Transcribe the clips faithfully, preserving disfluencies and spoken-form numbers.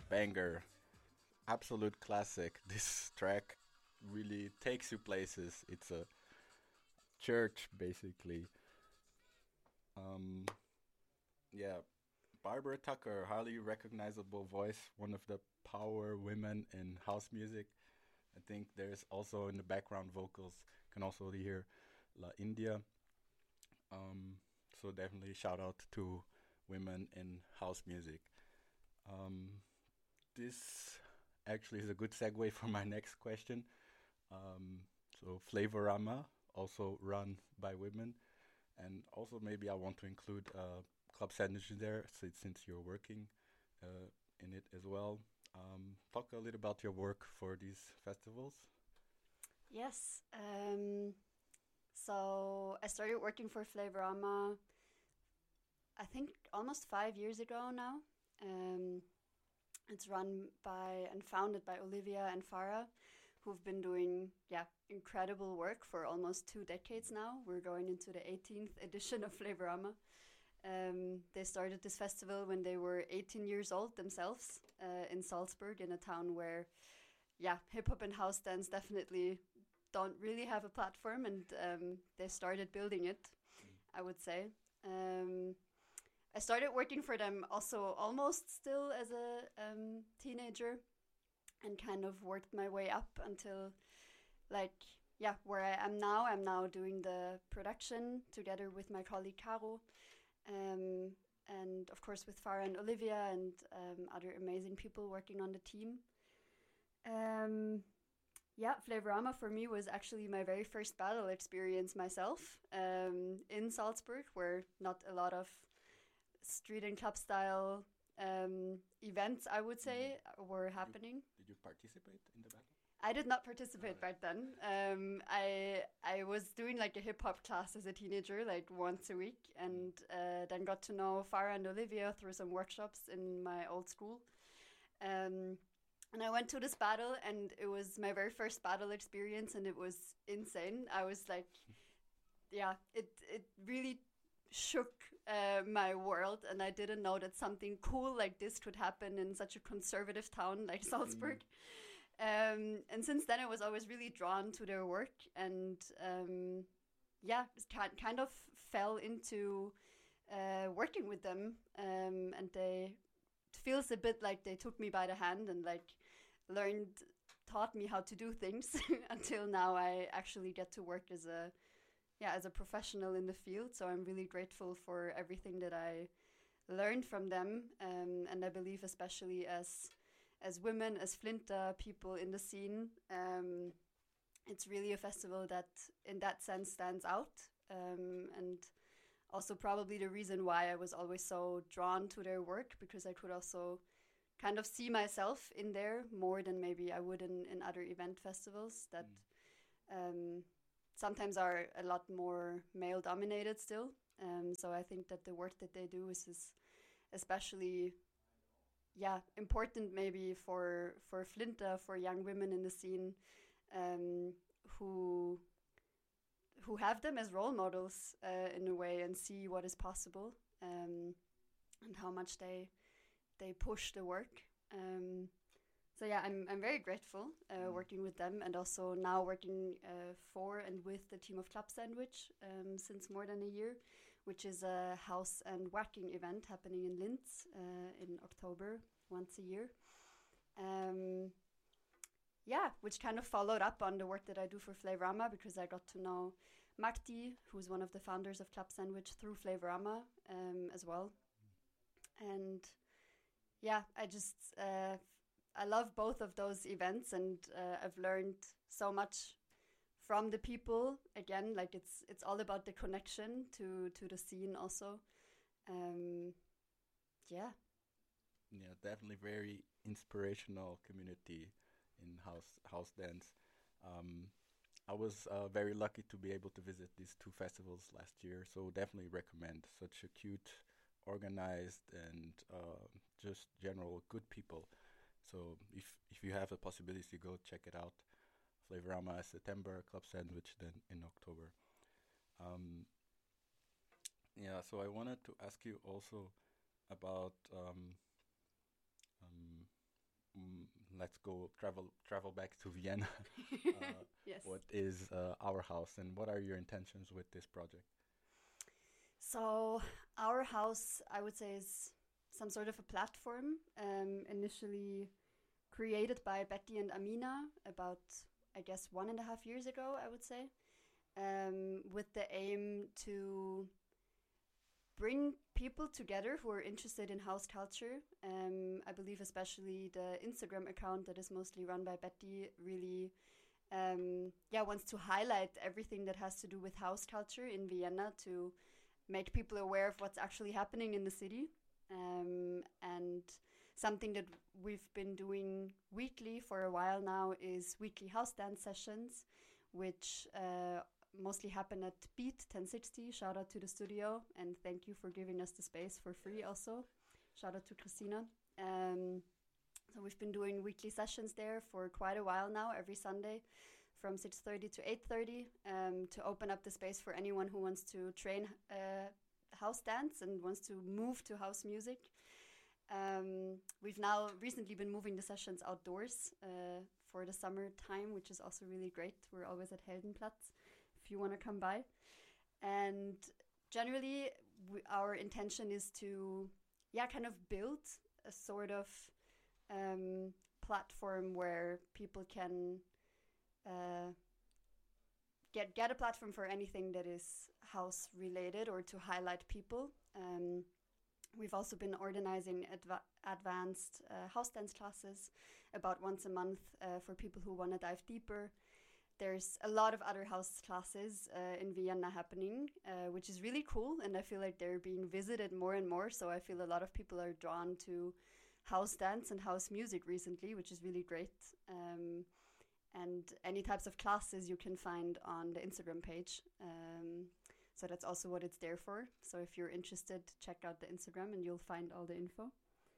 banger, absolute classic. This track really takes you places. It's a church, basically. Um, yeah, Barbara Tucker, highly recognizable voice, one of the power women in house music. I think there's also in the background vocals, can also hear La India. Um, so definitely shout out to women in house music. Um, this actually is a good segue for my next question. Um, so Flavorama, also run by women, and also maybe I want to include uh, Club Sandwich in there since, since you're working uh, in it as well. Um, talk a little about your work for these festivals. Yes. Um, so I started working for Flavorama, I think almost five years ago now. Um, it's run by and founded by Olivia and Farah, who've been doing yeah incredible work for almost two decades now. We're going into the eighteenth edition of Flavorama. Um, they started this festival when they were eighteen years old themselves uh, in Salzburg, in a town where yeah hip hop and house dance definitely don't really have a platform, and um, they started building it, Mm. I would say. Um, I started working for them also almost still as a um, teenager, and kind of worked my way up until like yeah where I am now. I'm now doing the production together with my colleague Caro, um, and of course with Farah and Olivia and um, other amazing people working on the team. Um, Yeah, Flavorama for me was actually my very first battle experience myself um, in Salzburg, where not a lot of street and club style um, events, I would Mm. say, were Did you happening. did you participate in the battle? I did not Uh, participate back then. Um, I I was doing like a hip hop class as a teenager, like once a week, mm. and uh, then got to know Farah and Olivia through some workshops in my old school. Um, and I went to this battle, and it was my very first battle experience, and it was insane. I was like, yeah, it it really shook uh, my world, and I didn't know that something cool like this could happen in such a conservative town like Mm. Salzburg. Um, and since then, I was always really drawn to their work, and um, yeah, kind of fell into uh, working with them, um, and they it feels a bit like they took me by the hand and like learned taught me how to do things until now I actually get to work as a yeah as a professional in the field. So I'm really grateful for everything that I learned from them, um, and I believe especially as as women, as Flinta people in the scene, um, it's really a festival that in that sense stands out, um, and also probably the reason why I was always so drawn to their work, because I could also kind of see myself in there more than maybe I would in, in other event festivals Mm. that um, sometimes are a lot more male dominated still. Um, so I think that the work that they do is, is especially yeah important maybe for for Flinta, for young women in the scene, um, who who have them as role models uh, in a way, and see what is possible, um, and how much they they push the work. Um, so yeah, I'm I'm very grateful uh, Mm. working with them, and also now working uh, for and with the team of Club Sandwich um, since more than a year, which is a house and whacking event happening in Linz uh, in October once a year. Um, yeah, which kind of followed up on the work that I do for Flavorama, because I got to know Marti, who's one of the founders of Club Sandwich, through Flavorama um, as well. And yeah, I just uh, I love both of those events, and uh, I've learned so much from the people. Again, like it's it's all about the connection to to the scene also. Um, yeah. Yeah, definitely very inspirational community in house house dance. Um, I was uh, very lucky to be able to visit these two festivals last year, so definitely recommend. Such a cute, organized, and uh, just general good people. So if if you have the possibility to go check it out, Flavorama September, Club Sandwich then in October. Um, yeah, so I wanted to ask you also about um, um, let's go travel travel back to Vienna. uh, Yes. what is uh, Our House, and what are your intentions with this project? So our house, I would say, is some sort of a platform, um, initially created by Betty and Amina about, I guess, one and a half years ago, I would say, um, with the aim to bring people together who are interested in house culture. Um, I believe especially the Instagram account that is mostly run by Betty really um, yeah, wants to highlight everything that has to do with house culture in Vienna to make people aware of what's actually happening in the city. Um, and something that we've been doing weekly for a while now is weekly house dance sessions, which uh, mostly happen at Beat ten sixty. Shout out to the studio, and thank you for giving us the space for free also. Shout out to Christina. Um, so we've been doing weekly sessions there for quite a while now, every Sunday from six thirty to eight thirty, um, to open up the space for anyone who wants to train uh, house dance and wants to move to house music. Um, we've now recently been moving the sessions outdoors uh, for the summer time, which is also really great. We're always at Heldenplatz if you want to come by. And generally, we, our intention is to, yeah, kind of build a sort of um, platform where people can uh, get get a platform for anything that is house related or to highlight people. Um, we've also been organizing adva- advanced uh, house dance classes about once a month uh, for people who want to dive deeper. There's a lot of other house classes uh, in Vienna happening, uh, which is really cool, and I feel like they're being visited more and more. So I feel a lot of people are drawn to house dance and house music recently, which is really great. Um, and any types of classes you can find on the Instagram page. Um, so that's also what it's there for. So if you're interested, check out the Instagram and you'll find all the info.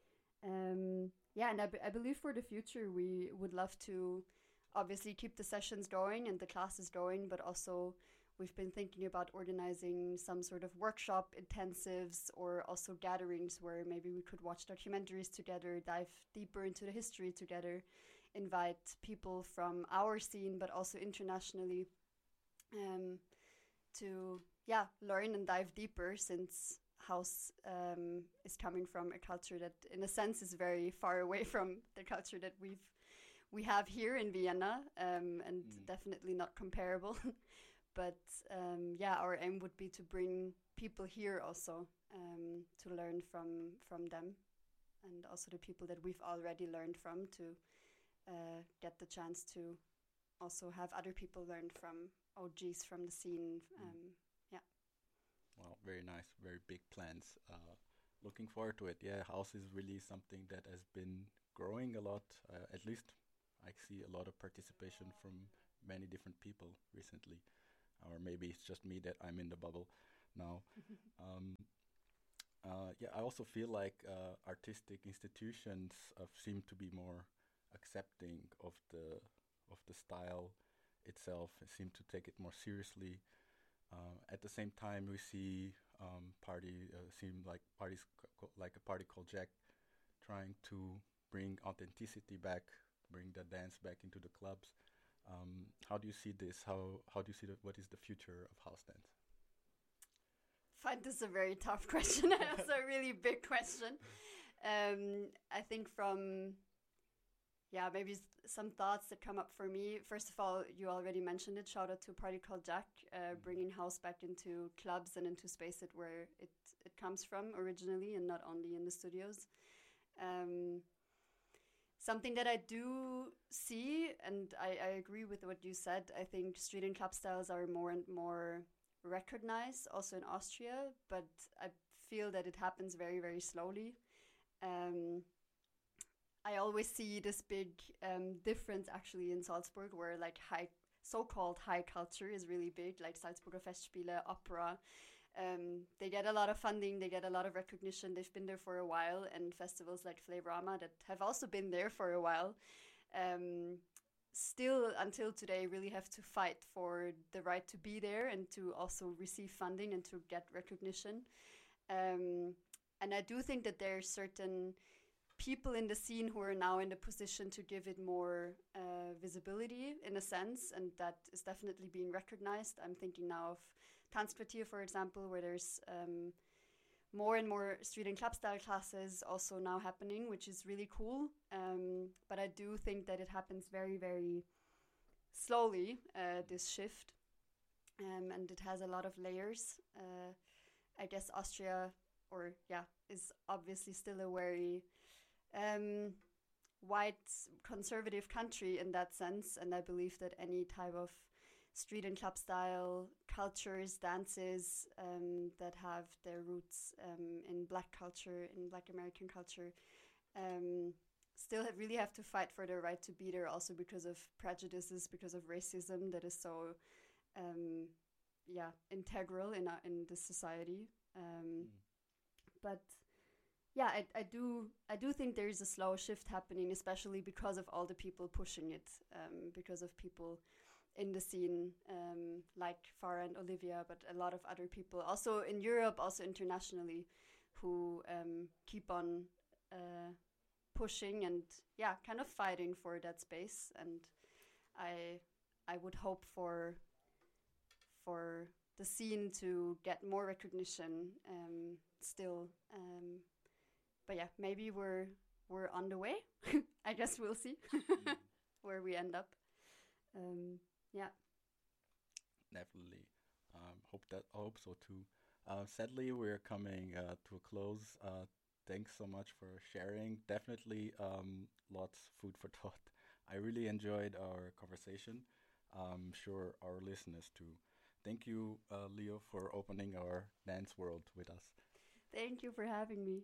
Um, yeah, and I, b- I believe for the future we would love to obviously keep the sessions going and the classes going, but also we've been thinking about organizing some sort of workshop intensives or also gatherings where maybe we could watch documentaries together, dive deeper into the history together, invite people from our scene, but also internationally, um, to, yeah, learn and dive deeper, since house um, is coming from a culture that, in a sense, is very far away from the culture that we've we have here in Vienna, um, and mm. definitely not comparable. But um, yeah, our aim would be to bring people here also um, to learn from from them, and also the people that we've already learned from, to uh, get the chance to also have other people learn from O Gs from the scene. Um, mm. Yeah. Well, very nice, very big plans. Uh, looking forward to it. Yeah, house is really something that has been growing a lot, uh, at least I see a lot of participation from many different people recently, or maybe it's just me that I'm in the bubble now. um, uh, yeah, I also feel like uh, artistic institutions uh, seem to be more accepting of the of the style itself. Seem to take it more seriously. Uh, at the same time, we see um, party uh, seem like parties co- co- like a party called Jack, trying to bring authenticity back, bring the dance back into the clubs. Um, how do you see this? How how do you see that? What is the future of house dance? I find this a very tough question. It's a really big question. Um, I think from, yeah, maybe s- some thoughts that come up for me. First of all, you already mentioned it. Shout out to a party called Jack, uh, bringing house back into clubs and into spaces where it, it comes from originally, and not only in the studios. Um, Something that I do see, and I, I agree with what you said, I think street and club styles are more and more recognized also in Austria, but I feel that it happens very, very slowly. Um, I always see this big um, difference actually in Salzburg, where like high, so-called high culture is really big, like Salzburger Festspiele, opera. Um, they get a lot of funding, they get a lot of recognition. They've been there for a while, and festivals like Flavorama that have also been there for a while, um, still until today really have to fight for the right to be there and to also receive funding and to get recognition. Um, and I do think that there are certain people in the scene who are now in the position to give it more uh, visibility in a sense, and that is definitely being recognized. I'm thinking now of Tanzquartier, for example, where there's um, more and more street and club style classes also now happening, which is really cool. Um, but I do think that it happens very, very slowly, uh, this shift, um, and it has a lot of layers. Uh, I guess Austria, or yeah, is obviously still a very um, white conservative country in that sense, and I believe that any type of street and club style cultures, dances um, that have their roots um, in Black culture, in Black American culture, um, still have really have to fight for their right to be there, also because of prejudices, because of racism that is so um, yeah integral in our, in this society. Um, mm. But yeah, I, I do I do think there is a slow shift happening, especially because of all the people pushing it, um, because of people in the scene, um, like Farah and Olivia, but a lot of other people, also in Europe, also internationally, who um, keep on uh, pushing and yeah, kind of fighting for that space. And I I would hope for for the scene to get more recognition um, still. Um, but yeah, maybe we're we're on the way. I guess we'll see mm. where we end up. Um, yeah, definitely. Um, hope that. I hope so too. Uh, sadly, we're coming uh, to a close. Uh, thanks so much for sharing. Definitely, um, lots food for thought. I really enjoyed our conversation. I'm sure our listeners too. Thank you, uh, Leo, for opening our dance world with us. Thank you for having me.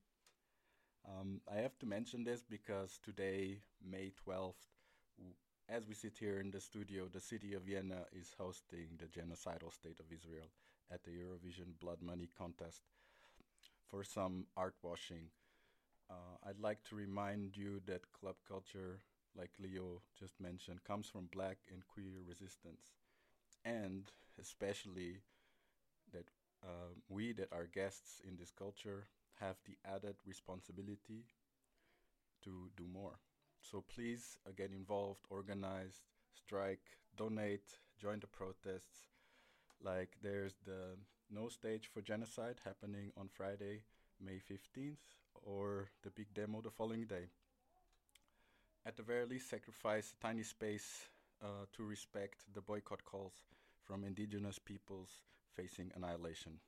um, I have to mention this because today, May twelfth, w- as we sit here in the studio, the city of Vienna is hosting the genocidal state of Israel at the Eurovision Blood Money contest for some art washing. Uh, I'd like to remind you that club culture, like Leo just mentioned, comes from black and queer resistance. And especially that uh, we that are guests in this culture have the added responsibility to do more. So please uh, get involved, organize, strike, donate, join the protests. Like there's the No Stage for Genocide happening on Friday, May fifteenth, or the big demo the following day. At the very least, sacrifice a tiny space uh, to respect the boycott calls from indigenous peoples facing annihilation.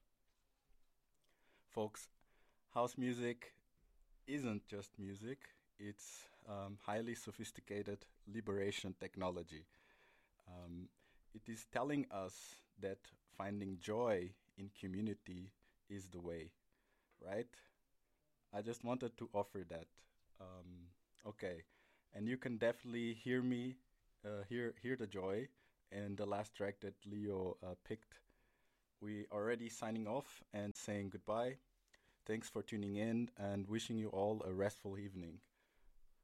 Folks, house music isn't just music, it's um, highly sophisticated liberation technology. Um, it is telling us that finding joy in community is the way, right? I just wanted to offer that. Um, okay, and you can definitely hear me, uh, hear hear the joy in the last track that Leo uh, picked. We already signing off and saying goodbye. Thanks for tuning in and wishing you all a restful evening.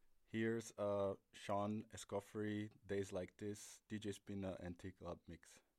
Here's uh, Sean Escoffery, Days Like This, D J Spinner, and T-Club Mix.